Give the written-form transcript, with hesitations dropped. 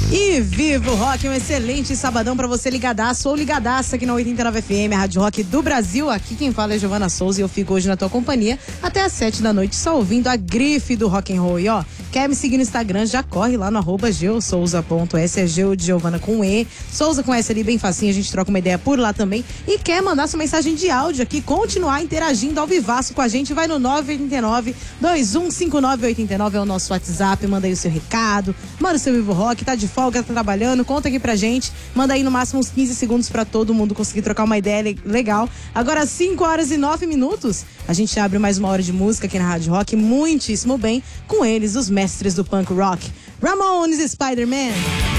E viva o rock, um excelente sabadão pra você ligadaço ou ligadaça aqui na 89 FM, a Rádio Rock do Brasil. Aqui quem fala é Giovana Souza e eu fico hoje na tua companhia até às 7 da noite só ouvindo a grife do rock and roll. E ó, quer me seguir no Instagram, já corre lá no @geosouza.s, é Geo de Giovana com E, Souza com S ali, bem facinho, a gente troca uma ideia por lá também. E quer mandar sua mensagem de áudio aqui, continuar interagindo ao vivaço com a gente, vai no 989-215989, é o nosso WhatsApp, manda aí o seu recado, manda o seu Vivo Rock, tá de folga, tá trabalhando, conta aqui pra gente, manda aí no máximo uns 15 segundos pra todo mundo conseguir trocar uma ideia legal. Agora 5h09, a gente abre mais uma hora de música aqui na Rádio Rock, muitíssimo bem, com eles, os mestres do punk rock, Ramones e Spider-Man.